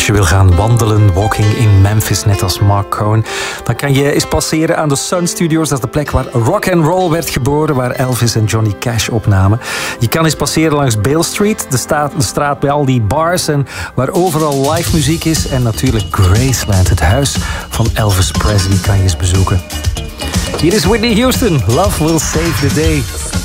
Als je wil gaan wandelen, walking in Memphis, net als Mark Cohen, dan kan je eens passeren aan de Sun Studios. Dat is de plek waar rock and roll werd geboren, waar Elvis en Johnny Cash opnamen. Je kan eens passeren langs Beale Street, de straat bij al die bars en waar overal live muziek is. En natuurlijk Graceland, het huis van Elvis Presley, kan je eens bezoeken. Hier is Whitney Houston, Love Will Save the Day.